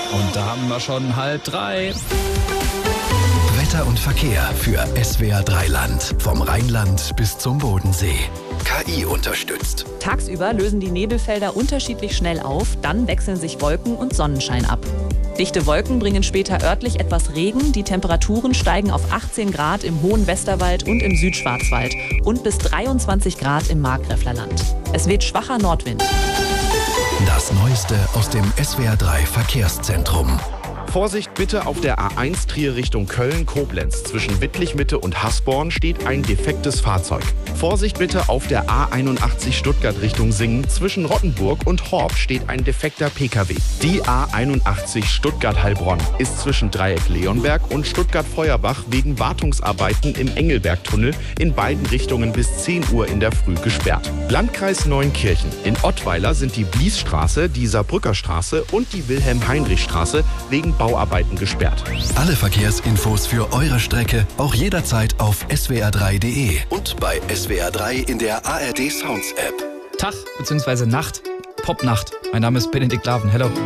Und da haben wir schon 2:30. Wetter und Verkehr für SWR 3 Land. Vom Rheinland bis zum Bodensee. KI unterstützt. Tagsüber lösen die Nebelfelder unterschiedlich schnell auf, dann wechseln sich Wolken und Sonnenschein ab. Dichte Wolken bringen später örtlich etwas Regen, die Temperaturen steigen auf 18 Grad im hohen Westerwald und im Südschwarzwald und bis 23 Grad im Markgräflerland. Es weht schwacher Nordwind. Das Neueste aus dem SWR 3 Verkehrszentrum. Vorsicht bitte, auf der A1 Trier Richtung Köln-Koblenz. Zwischen Wittlich-Mitte und Hasborn steht ein defektes Fahrzeug. Vorsicht bitte, auf der A81 Stuttgart Richtung Singen. Zwischen Rottenburg und Horb steht ein defekter Pkw. Die A81 Stuttgart-Heilbronn ist zwischen Dreieck Leonberg und Stuttgart-Feuerbach wegen Wartungsarbeiten im Engelbergtunnel in beiden Richtungen bis 10 Uhr in der Früh gesperrt. Landkreis Neunkirchen. In Ottweiler sind die Bliesstraße, die Saarbrücker Straße und die Wilhelm-Heinrich-Straße wegen Bauarbeiten gesperrt. Alle Verkehrsinfos für eure Strecke auch jederzeit auf swr3.de und bei SWR 3 in der ARD Sounds App. Tag bzw. Nacht, Popnacht. Mein Name ist Benedikt Laven. Hello.